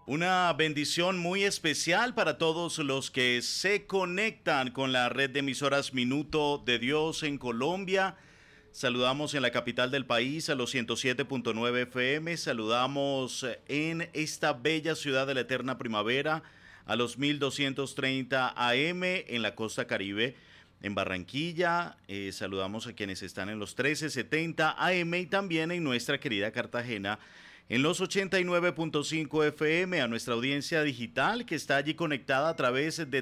Una bendición muy especial para todos los que se conectan con la red de emisoras Minuto de Dios en Colombia. Saludamos en la capital del país a los 107.9 FM. Saludamos en esta bella ciudad de la eterna primavera a los 1230 AM en la costa Caribe. En Barranquilla, saludamos a quienes están en los 1370 AM y también en nuestra querida Cartagena en los 89.5 FM, a nuestra audiencia digital que está allí conectada a través de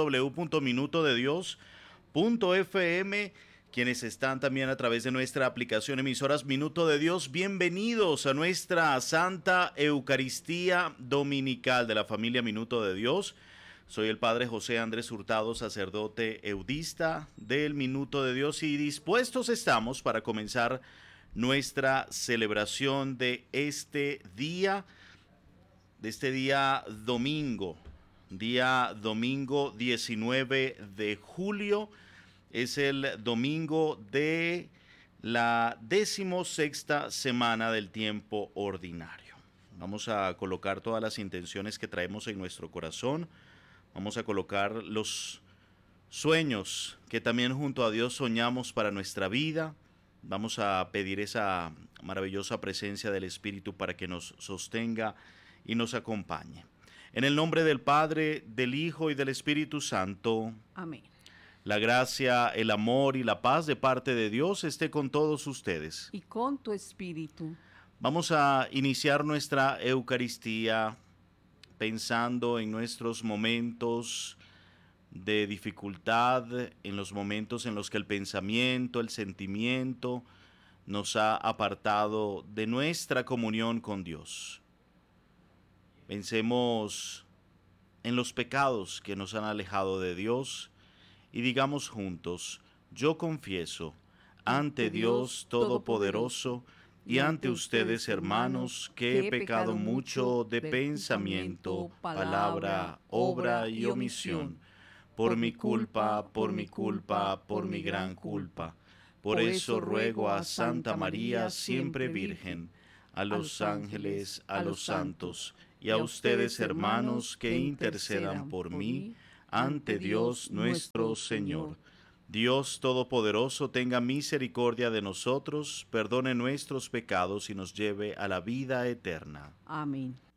www.minutodedios.fm, quienes están también a través de nuestra aplicación emisoras Minuto de Dios. Bienvenidos a nuestra Santa Eucaristía Dominical de la familia Minuto de Dios. Soy el Padre José Andrés Hurtado, sacerdote eudista del Minuto de Dios, y dispuestos estamos para comenzar nuestra celebración de este día domingo, día domingo 19 de julio. Es el domingo de la 16ª semana del tiempo ordinario. Vamos a colocar todas las intenciones que traemos en nuestro corazón. Vamos a colocar los sueños que también junto a Dios soñamos para nuestra vida. Vamos a pedir esa maravillosa presencia del Espíritu para que nos sostenga y nos acompañe. En el nombre del Padre, del Hijo y del Espíritu Santo. Amén. La gracia, el amor y la paz de parte de Dios esté con todos ustedes. Y con tu espíritu. Vamos a iniciar nuestra Eucaristía pensando en nuestros momentos de dificultad, en los momentos en los que el pensamiento, el sentimiento nos ha apartado de nuestra comunión con Dios. Pensemos en los pecados que nos han alejado de Dios y digamos juntos: yo confieso ante Dios Todopoderoso y ante ustedes, hermanos, que he pecado mucho de pensamiento, palabra, obra y omisión, por mi culpa, por mi gran culpa. Por eso ruego a Santa María, siempre Virgen, a los ángeles, a los santos, y a ustedes, hermanos, que intercedan por mí ante Dios nuestro Señor. Dios Todopoderoso tenga misericordia de nosotros, perdone nuestros pecados y nos lleve a la vida eterna. Amén.